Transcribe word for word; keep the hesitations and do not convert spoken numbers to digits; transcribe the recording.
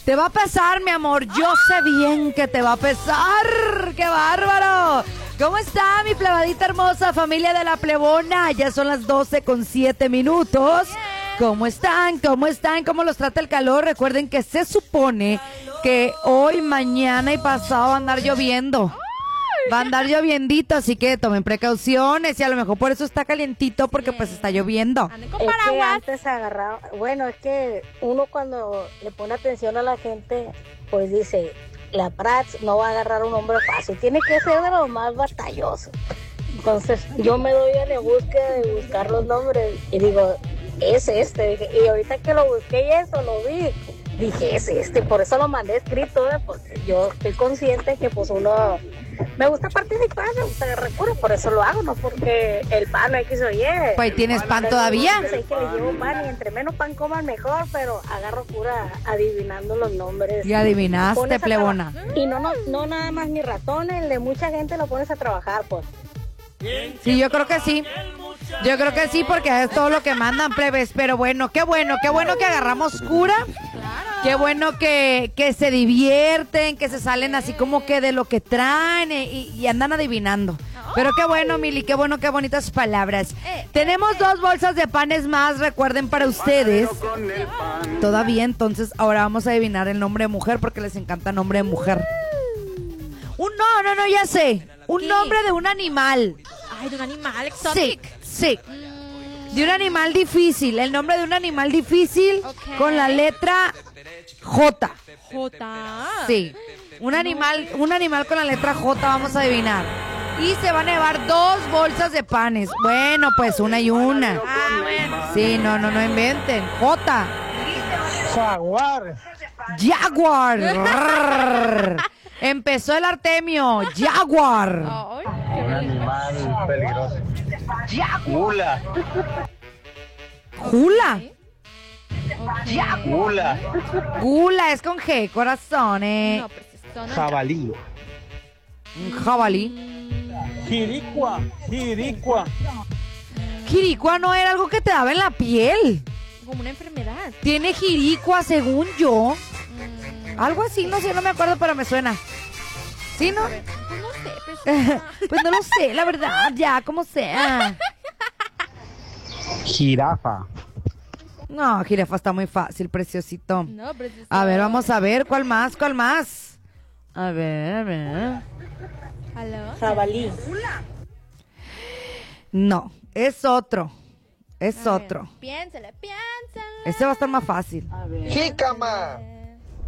Te va a pesar, mi amor. Yo sé bien que te va a pesar. ¡Qué bárbaro! ¿Cómo está mi plebadita hermosa, familia de la plebona? Ya son las doce con siete minutos. ¿Cómo están? ¿Cómo están? ¿Cómo los trata el calor? Recuerden que se supone que hoy, mañana y pasado va a andar lloviendo. Va a andar lloviendito, así que tomen precauciones y a lo mejor por eso está calientito, porque pues está lloviendo. Es que antes agarraba, bueno, es que uno cuando le pone atención a la gente, pues dice, la Prats no va a agarrar un hombre fácil, tiene que ser de los más batallosos. Entonces yo me doy a la búsqueda de buscar los nombres y digo, es este, dije, y ahorita que lo busqué y eso, lo vi, dije, es este, por eso lo mandé escrito, ¿eh? Porque yo estoy consciente que pues uno, me gusta participar, me gusta agarrar cura, por eso lo hago, no porque el pan no hay que se oye. Pues ¿tienes pan todavía? Sé que le llevo pan y entre menos pan coman mejor, pero agarro cura adivinando los nombres. Y adivinaste, plebona. Y no, no, no nada más ni ratones, el de mucha gente lo pones a trabajar, pues. Sí, yo creo que sí. Yo creo que sí, porque es todo lo que mandan, plebes. Pero bueno, qué bueno, qué bueno que agarramos cura. Qué bueno que, que se divierten, que se salen así como que de lo que traen y, y andan adivinando. Pero qué bueno, Mili, qué bueno, qué bonitas palabras. Tenemos dos bolsas de panes más, recuerden, para ustedes. Todavía, entonces, ahora vamos a adivinar el nombre de mujer porque les encanta el nombre de mujer. Un no, no, no, ya sé. Un nombre de un animal. Ay, de un animal exótico. Sí, sí. De un animal difícil. El nombre de un animal difícil Ok. con la letra J. J. Sí. Un animal, un animal con la letra J vamos a adivinar. Y se van a llevar dos bolsas de panes. Bueno, pues una y una. Ah, bueno. Sí, no, no, no inventen. J. Jaguar. Jaguar. Rrrr. Empezó el Artemio. Jaguar. Ay, Un animal peligroso. Gula. Jula. Gula. Gula es con G, corazones. no, pero si son- Jabalí. Un jabalí. Jiricua. Jiricua. Jiricua no era algo que te daba en la piel. como una enfermedad. Tiene jiricua, según yo. Algo así, no sé, no me acuerdo, pero me suena. ¿Sí, no? Pues no sé, pues, Pues no lo sé, la verdad, ya, como sea. Jirafa. No, jirafa está muy fácil, preciosito. no, pero si A ver, vamos a ver, ¿cuál más? ¿Cuál más? A ver, a ver. ¿Aló? Jabalí. No, es otro. Es A ver, otro. Piénsale, piénsale. Este va a estar más fácil. Jícama.